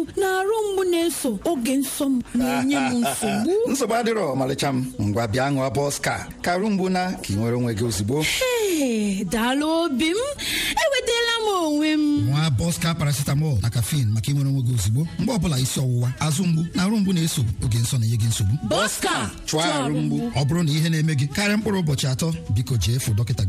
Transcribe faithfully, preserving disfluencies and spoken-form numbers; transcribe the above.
na-arụ mgbu na-eso oge nsọ m na-enye m nsogbu. Nsogbu adịrọ ọmalịcha m. Ngwa bịa ṅụọ Bọska ka arụ mgbu na ka ị nwere onwe gị ozugbo. Ee, daalụ obi m. Enwetala m onwe m. Nwa Bọska paracetamol na caffeine maka inwere onwe gị ozugbo mgbe ọbụla isi ọwụwa, azụ mgbu na arụ mgbu na-eso oge nsọ na-enye gị nsogbu. Bọska chụọ arụ mgbu. Ọ bụrụ na ihe na-eme gị karịa mkpụrụ ụbọchị atọ, biko jee fụ dọkịta gị.